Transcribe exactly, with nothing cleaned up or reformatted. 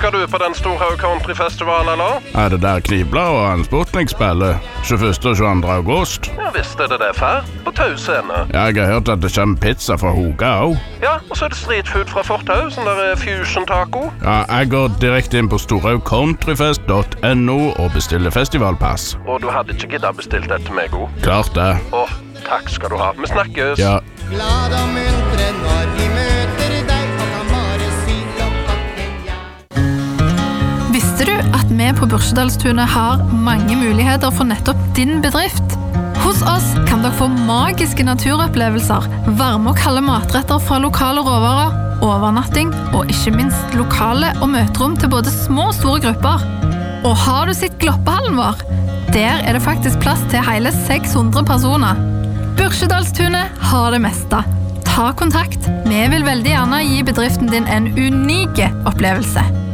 Skal du på den Storhaug Countryfestival, eller? Er det der Knibla og en Sputnik spiller? tjueførste og tjueandre august? Ja, visst er det det, far. På Tau scene. Ja, jeg har hørt at det kommer pizza fra Hoga også. Ja, og så er det street food fra Fortau, sånn der fusion taco. Ja, jeg går direkte inn på storhaug countryfest punktum no og bestiller festivalpass. Og du hadde ikke giddet bestilt det til meg, god? Klart det. Åh, takk skal du ha. Vi snakkes. Ja. Glad og muntre når vi møter deg, og kan bare si lokakken ja. Visste du at vi på Bursedalstunet har mange muligheter for nettopp din bedrift? Hos oss kan dere få magiske naturopplevelser, varme og kalde matretter fra lokale råvarer, overnatting og ikke minst lokale og møterom til både små og store grupper. Og har du sett Gloppehallen vår? Der er det faktisk plass til hele seks hundre personer. Bursedalstunet har det meste. Ta kontakt. Vi vil veldig gjerne gi bedriften din en unik opplevelse.